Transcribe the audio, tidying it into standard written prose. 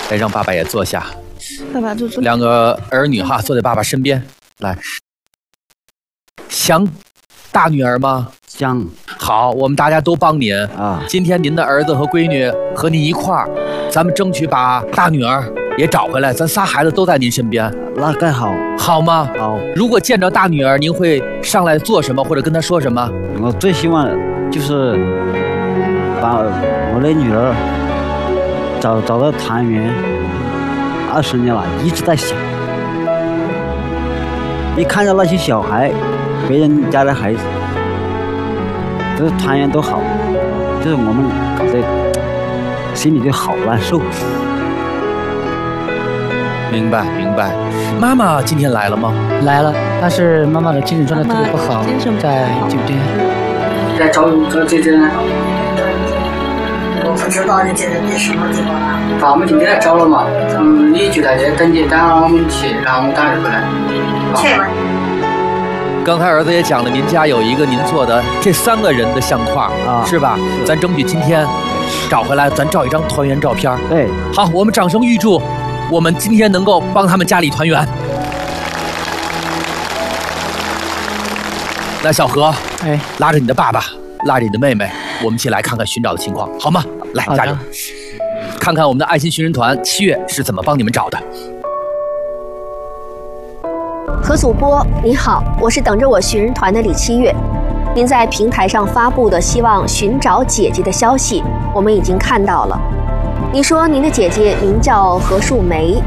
来，让爸爸也坐下。 爸爸坐。 两个儿女哈，坐在爸爸身边。来，想大女儿吗？ 想。 好，我们大家都帮您啊。 今天您的儿子和闺女和您一块儿，咱们争取把大女儿也找回来。咱仨孩子都在您身边， 那该好， 好吗？ 好。 如果见着大女儿，您会上来做什么，或者跟她说什么？ 我最希望就是把我的女儿找到团圆。20年了，一直在想。一看到那些小孩，别人家的孩子，这团圆都好，就是我们搞得心里就好难受。 明白明白。妈妈今天来了吗？ 来了，但是妈妈的精神状态特别不好，在酒店。 在找姐姐呢。 我不知道你姐姐在什么地方啊。 我们今天来找了嘛，你就在这等你，等我们去，然后我们赶着回来。 去吧。 刚才儿子也讲了，您家有一个您做的这3个人的相框啊，是吧？咱争取今天找回来，咱照一张团圆照片。 对， 好，我们掌声预祝我们今天能够帮他们家里团圆。那小何，拉着你的爸爸，拉着你的妹妹，我们一起来看看寻找的情况，好吗？来，加油！看看我们的爱心寻人团7月是怎么帮你们找的。 何主播你好，我是等着我寻人团的李7月。您在平台上发布的希望寻找姐姐的消息，我们已经看到了。您说您的姐姐名叫何树梅，